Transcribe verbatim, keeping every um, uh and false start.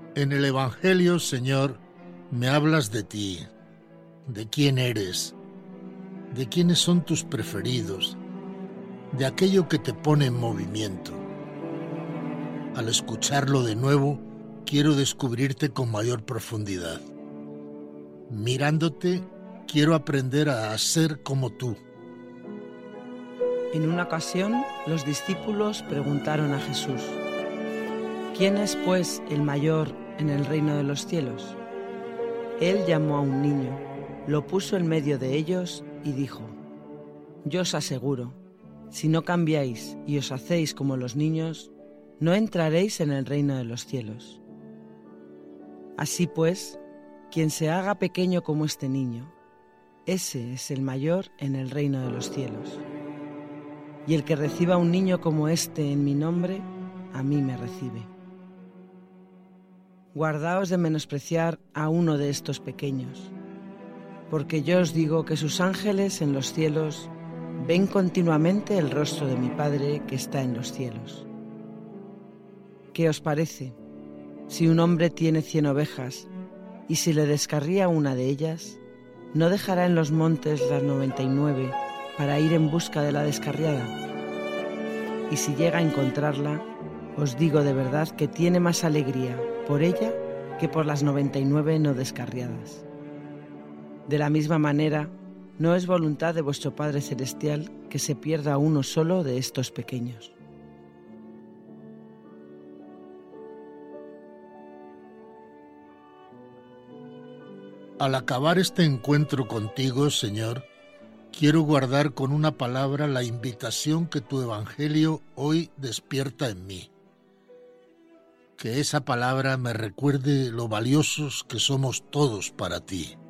En el Evangelio, Señor, me hablas de ti, de quién eres, de quiénes son tus preferidos, de aquello que te pone en movimiento. Al escucharlo de nuevo, quiero descubrirte con mayor profundidad. Mirándote, quiero aprender a ser como tú. En una ocasión, los discípulos preguntaron a Jesús: ¿quién es, pues, el mayor en el reino de los cielos? Él llamó a un niño, lo puso en medio de ellos y dijo: yo os aseguro, si no cambiáis y os hacéis como los niños, no entraréis en el reino de los cielos. Así pues, quien se haga pequeño como este niño, ese es el mayor en el reino de los cielos. Y el que reciba a un niño como este en mi nombre, a mí me recibe. Guardaos de menospreciar a uno de estos pequeños, porque yo os digo que sus ángeles en los cielos ven continuamente el rostro de mi Padre que está en los cielos. ¿Qué os parece? Si un hombre tiene cien ovejas y si le descarría una de ellas, ¿no dejará en los montes las noventa y nueve para ir en busca de la descarriada? Y si llega a encontrarla, os digo de verdad que tiene más alegría por ella que por las noventa y nueve no descarriadas. De la misma manera, no es voluntad de vuestro Padre Celestial que se pierda uno solo de estos pequeños. Al acabar este encuentro contigo, Señor, quiero guardar con una palabra la invitación que tu Evangelio hoy despierta en mí. Que esa palabra me recuerde lo valiosos que somos todos para ti.